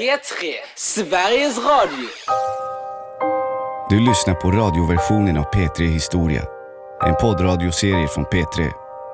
P3, Sveriges Radio. Du lyssnar på radioversionen av P3 Historia. En poddradioserie från P3.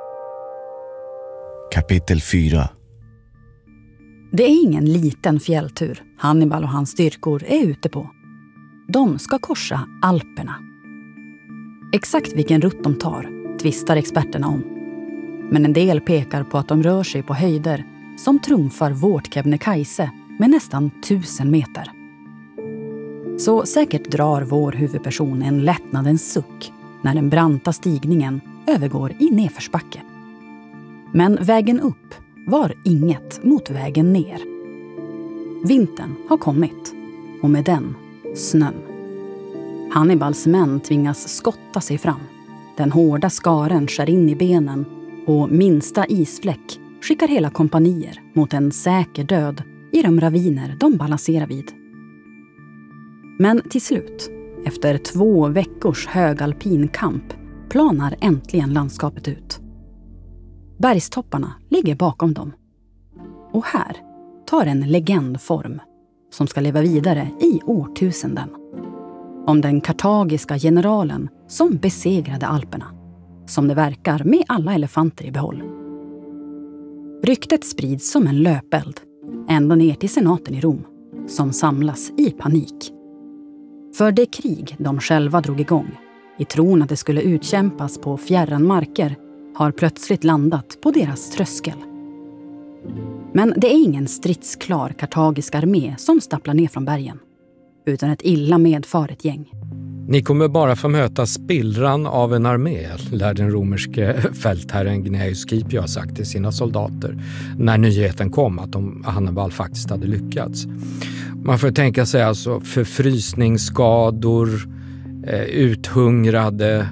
Kapitel 4. Det är ingen liten fjälltur Hannibal och hans styrkor är ute på. De ska korsa Alperna. Exakt vilken rutt de tar tvistar experterna om. Men en del pekar på att de rör sig på höjder som trumfar vårt Kebnekaise med nästan 1000 meter. Så säkert drar vår huvudperson en lättnadens suck när den branta stigningen övergår i nedförsbacke. Men vägen upp var inget mot vägen ner. Vintern har kommit och med den snön. Hannibals män tvingas skotta sig fram. Den hårda skaren skär in i benen och minsta isfläck skickar hela kompanier mot en säker död i de raviner de balanserar vid. Men till slut, efter 2 veckors högalpin kamp, planar äntligen landskapet ut. Bergstopparna ligger bakom dem. Och här tar en legend form som ska leva vidare i årtusenden. Om den kartagiska generalen som besegrade Alperna, som det verkar med alla elefanter i behåll. Ryktet sprids som en löpeld, ända ner till senaten i Rom, som samlas i panik. För det krig de själva drog igång, i tron att det skulle utkämpas på fjärran marker, har plötsligt landat på deras tröskel. Men det är ingen stridsklar kartagisk armé som stapplar ner från bergen, utan ett illa medfaret gäng. Ni kommer bara få möta spillran av en armé, lär den romerske fältherren Gnaeus Scipio ha sagt till sina soldater när nyheten kom att Hannibal faktiskt hade lyckats. Man får tänka sig alltså förfrysningsskador, uthungrade,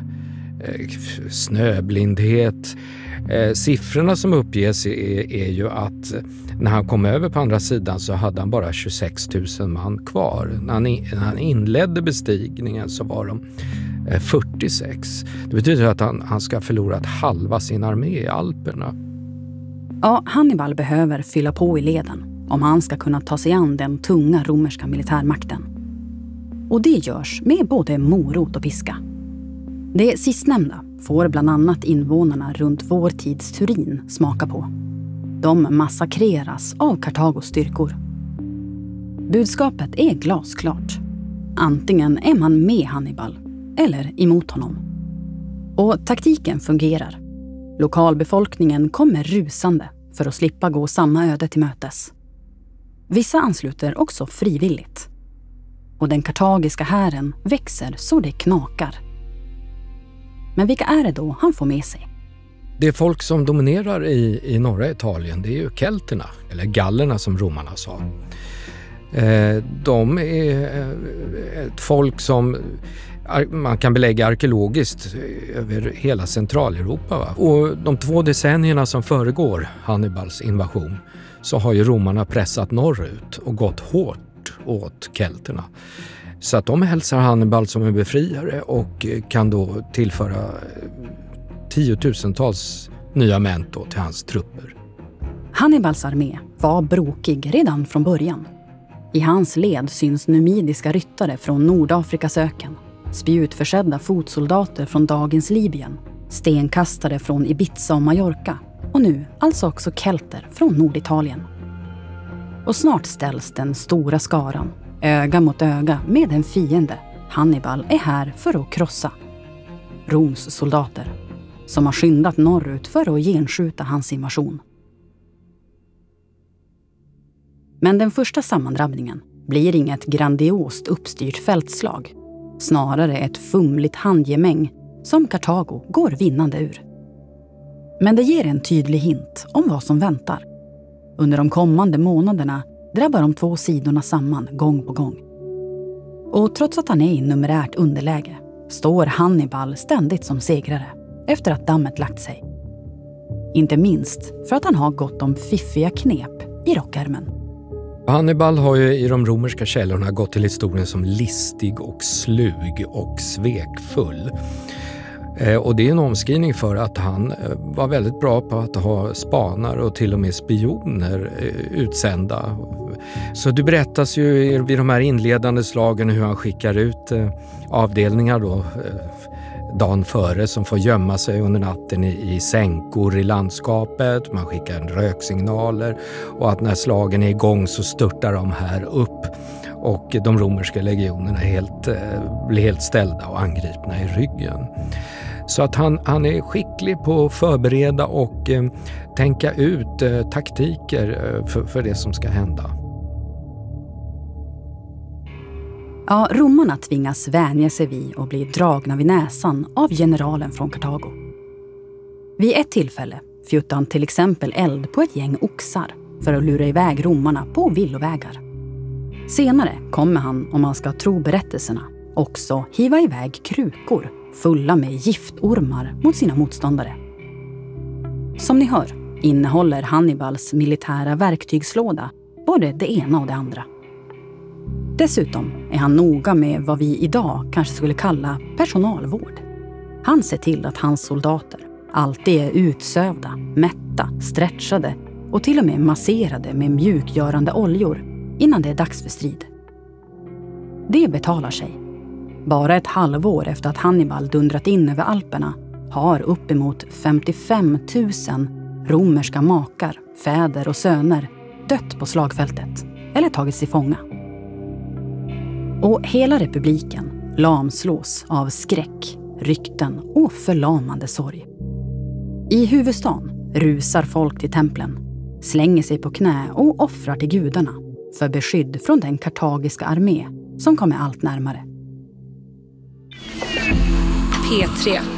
snöblindhet. Siffrorna som uppges är ju att när han kom över på andra sidan så hade han bara 26 000 man kvar. När han inledde bestigningen så var de 46. Det betyder att han ska ha förlorat halva sin armé i Alperna. Ja, Hannibal behöver fylla på i leden om han ska kunna ta sig an den tunga romerska militärmakten. Och det görs med både morot och piska. Det sistnämnda får bland annat invånarna runt vår tids Turin smaka på. De massakreras av Kartagos styrkor. Budskapet är glasklart. Antingen är man med Hannibal eller emot honom. Och taktiken fungerar. Lokalbefolkningen kommer rusande för att slippa gå samma öde till mötes. Vissa ansluter också frivilligt. Och den kartagiska hären växer så det knakar. Men vilka är det då han får med sig? Det folk som dominerar i norra Italien, det är ju kelterna, eller gallerna som romarna sa. De är ett folk som man kan belägga arkeologiskt över hela Centraleuropa. Va? Och de 2 decennierna som föregår Hannibals invasion så har ju romarna pressat norrut och gått hårt åt kelterna. Så att de hälsar Hannibal som en befriare och kan då tillföra 10 000-tals nya män till hans trupper. Hannibals armé var brokig redan från början. I hans led syns numidiska ryttare från Nordafrikas öken, spjutförsedda fotsoldater från dagens Libyen, stenkastare från Ibiza och Mallorca och nu alltså också kelter från Norditalien. Och snart ställs den stora skaran, öga mot öga med en fiende Hannibal är här för att krossa. Roms soldater som har skyndat norrut för att genskjuta hans invasion. Men den första sammandrabbningen blir inget grandiost uppstyrt fältslag. Snarare ett fumligt handgemäng som Kartago går vinnande ur. Men det ger en tydlig hint om vad som väntar. Under de kommande månaderna drabbar de 2 sidorna samman gång på gång. Och trots att han är i numerärt underläge står Hannibal ständigt som segrare efter att dammet lagt sig. Inte minst för att han har gott om fiffiga knep i rockärmen. Hannibal har ju i de romerska källorna gått till historien som listig och slug och svekfull. Och det är en omskrivning för att han var väldigt bra på att ha spanar och till och med spioner utsända Så det berättas ju vid de här inledande slagen hur han skickar ut avdelningar då, dagen före som får gömma sig under natten i sänkor i landskapet. Man skickar röksignaler och att när slagen är igång så störtar de här upp och de romerska legionerna blir helt ställda och angripna i ryggen. Så att han är skicklig på att förbereda och tänka ut taktiker för det som ska hända. Ja, romarna tvingas vänja sig vid och bli dragna vid näsan av generalen från Kartago. Vid ett tillfälle fjuttar han till exempel eld på ett gäng oxar för att lura iväg romarna på villovägar. Senare kommer han, om man ska tro berättelserna, också hiva iväg krukor fulla med giftormar mot sina motståndare. Som ni hör innehåller Hannibals militära verktygslåda både det ena och det andra. Dessutom är han noga med vad vi idag kanske skulle kalla personalvård. Han ser till att hans soldater alltid är utsövda, mätta, stretchade och till och med masserade med mjukgörande oljor innan det är dags för strid. Det betalar sig. Bara ett halvår efter att Hannibal dundrat in över Alperna har uppemot 55 000 romerska makar, fäder och söner dött på slagfältet eller tagits till fånga. Och hela republiken lamslås av skräck, rykten och förlamande sorg. I huvudstaden rusar folk till templen, slänger sig på knä och offrar till gudarna för beskydd från den kartagiska armé som kommer allt närmare. P3.